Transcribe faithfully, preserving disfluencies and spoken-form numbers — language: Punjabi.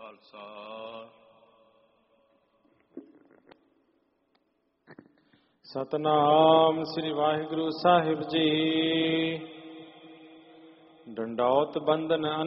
ਖਾਲਸਾ। ਸਤਨਾਮ ਸ੍ਰੀ ਵਾਹਿਗੁਰੂ ਸਾਹਿਬ ਜੀ। ਡੰਡੌਤ ਬੰਦਨ